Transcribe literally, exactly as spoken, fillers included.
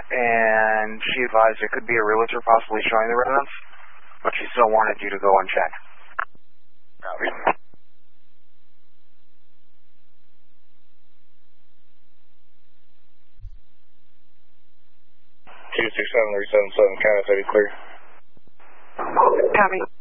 and she advised it could be a realtor possibly showing the residence, but she still wanted you to go and check. Copy. two six seven three seven seven, County City clear. Copy.